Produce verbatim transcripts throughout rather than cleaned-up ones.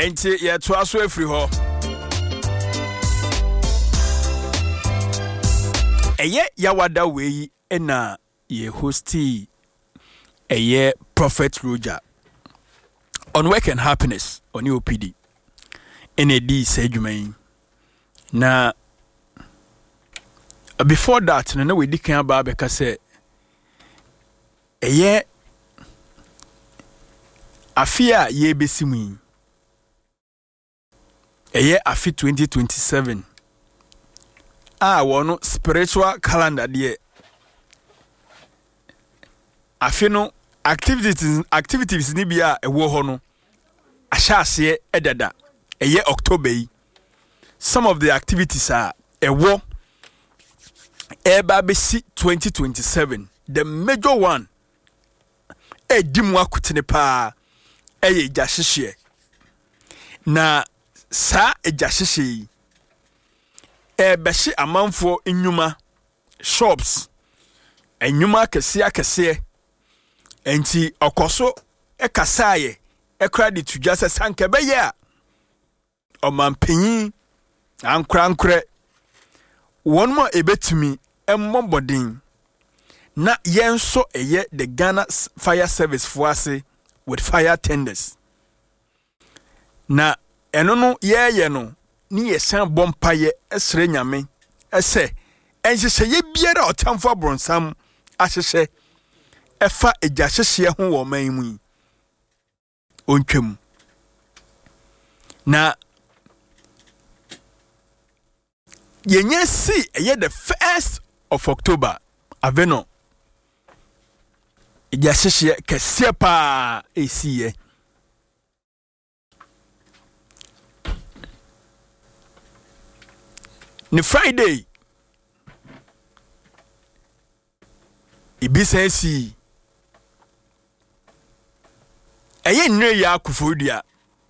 enti ye to aso afri ho eye yawada we na ye hosti eye Prophet Roger on Work and Happiness on O P D in a D segment. Na before that, no we dikan about because say eye afia ye besimu eye afi twenty twenty-seven ah wono spiritual calendar de afi no activities activities ni bia ewo ho no ahase edada eye October yi. Some of the activities are ewo eba besi twenty twenty-seven. The major one e dimu akutene pa eye jashishie na sa ejashishie e beshi amanfo enyuma shops enyuma kese akese enti okoso e kasaye e credit to just sanke be ye omampanyin ankra ankre won mo ebetumi emmobodin na yenso eye the Ghana Fire Service force with fire tenders na eno no ye ye no ni yesan bompaye esre nyame ese enhyehyɛ ye biara otamfo abronsam ahyehyɛ efa eja hyehyɛ ho wo man mu ontwam na yenye si eye the first of October aveno eja hyehyɛ kese pa esiye ni Friday ibisensi eye nre ya akufodua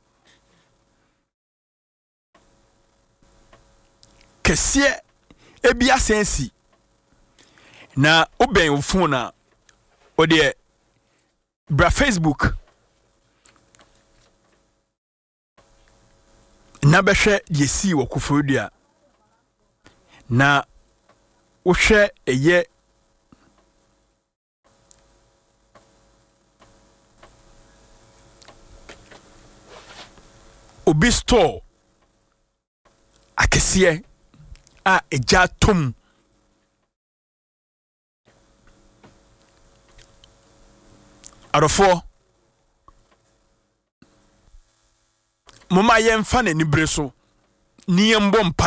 kese ebia sensi na oben wo phone na o de bra Facebook na behwe yesi wo kufodua na wohwe eye obi store akese a eja tom arofo mama yemfa na nibreso ni yembo mpa